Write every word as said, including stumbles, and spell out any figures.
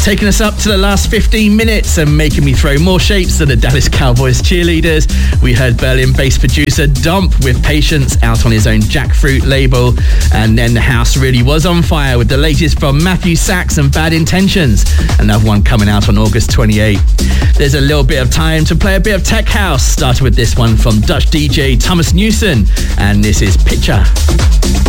Taking us up to the last fifteen minutes and making me throw more shapes than the Dallas Cowboys cheerleaders. We heard Berlin bass producer Dump with Patience out on his own Jackfruit label. And then the house really was on fire with the latest from Matthew Sachs and Bad Intentions. Another one coming out on August twenty-eighth. There's a little bit of time to play a bit of tech house. Started with this one from Dutch D J Thomas Newson. And this is Picture.